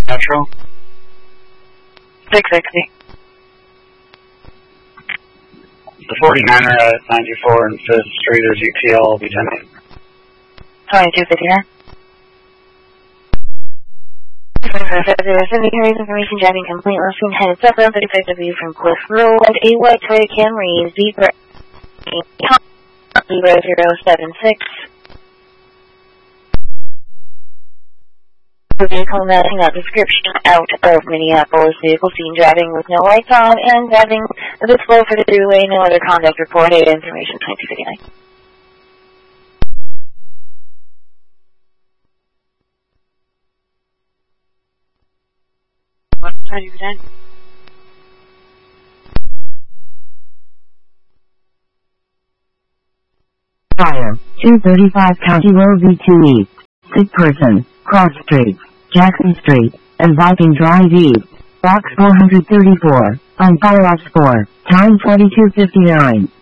Natural. 660. The 49er at 94 and 5th Street or GTL will be 10. 2259. There's any carries information driving complete listing headed south on 35W from Cliff Road, a white Toyota Camry Zebra 0076. The vehicle matching that description out of Minneapolis. Vehicle seen driving with no lights on and driving a bit slow for the throughway. No other conduct reported. Information 2259. What 20%? Fire, 235 County Road V2 East. Sick person, Cross Street, Jackson Street, and Viking Drive East. Box 434, on fire off score, time 22:59.